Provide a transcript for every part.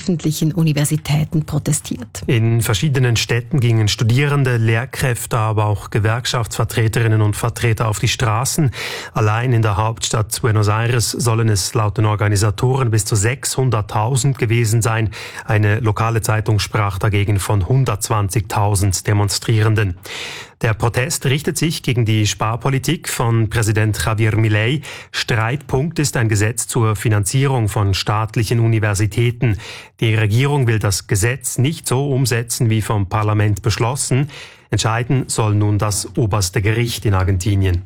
öffentlichen Universitäten protestiert. In verschiedenen Städten gingen Studierende, Lehrkräfte, aber auch Gewerkschaftsvertreterinnen und Vertreter auf die Straßen. Allein in der Hauptstadt Buenos Aires sollen es laut den Organisatoren bis zu 600.000 gewesen sein. Eine lokale Zeitung sprach dagegen von 120.000 Demonstrierenden. Der Protest richtet sich gegen die Sparpolitik von Präsident Javier Milei. Streitpunkt ist ein Gesetz zur Finanzierung von staatlichen Universitäten. Die Regierung will das Gesetz nicht so umsetzen, wie vom Parlament beschlossen. Entscheiden soll nun das oberste Gericht in Argentinien.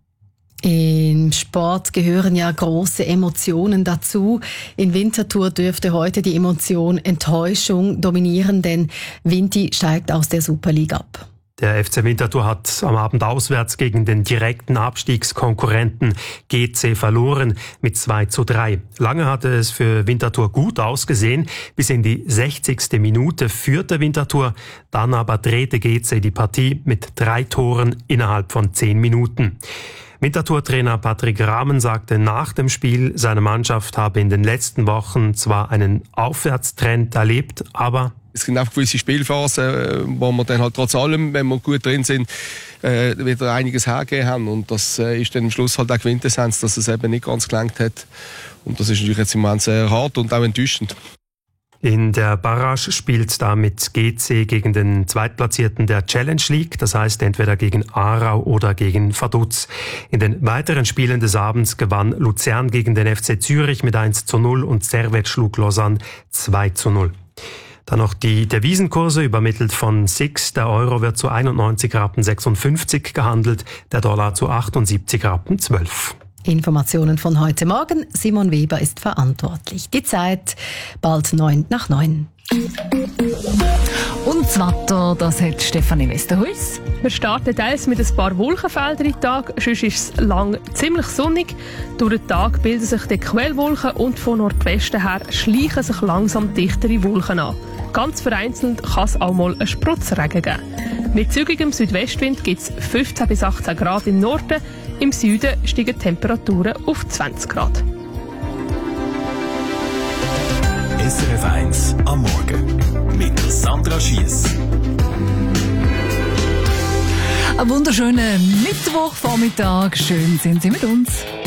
Im Sport gehören ja große Emotionen dazu. In Winterthur dürfte heute die Emotion Enttäuschung dominieren, denn Vinti steigt aus der Super League ab. Der FC Winterthur hat am Abend auswärts gegen den direkten Abstiegskonkurrenten GC verloren mit 2:3. Lange hatte es für Winterthur gut ausgesehen. Bis in die 60. Minute führte Winterthur. Dann aber drehte GC die Partie mit 3 Toren innerhalb von 10 Minuten. Winterthur-Trainer Patrick Rahmen sagte nach dem Spiel, seine Mannschaft habe in den letzten Wochen zwar einen Aufwärtstrend erlebt, aber es gibt einfach gewisse Spielphasen, wo wir dann halt trotz allem, wenn wir gut drin sind, wieder einiges hergegeben haben. Und das ist dann am Schluss halt auch Quintessenz, dass es eben nicht ganz gelangt hat. Und das ist natürlich jetzt im Moment sehr hart und auch enttäuschend. In der Barrage spielt damit GC gegen den Zweitplatzierten der Challenge League, das heißt entweder gegen Aarau oder gegen Vaduz. In den weiteren Spielen des Abends gewann Luzern gegen den FC Zürich mit 1:0 und Servette schlug Lausanne 2:0. Dann noch die Devisenkurse, übermittelt von SIX. Der Euro wird zu 91,56 Rappen gehandelt, der Dollar zu 78,12 Rappen. Informationen von heute Morgen. Simon Weber ist verantwortlich. Die Zeit bald 8:09. Und das Wetter, das hat Stefanie Westerhuis. Wir starten teils mit ein paar Wolkenfeldern in den Tag, sonst ist es lang ziemlich sonnig. Durch den Tag bilden sich die Quellwolken und von Nordwesten her schleichen sich langsam dichtere Wolken an. Ganz vereinzelt kann es auch mal einen Sprotzregen geben. Mit zügigem Südwestwind gibt es 15 bis 18 Grad im Norden, im Süden steigen die Temperaturen auf 20 Grad. SRF 1 am Morgen mit Sandra Schiess. Einen wunderschönen Mittwochvormittag. Schön sind Sie mit uns.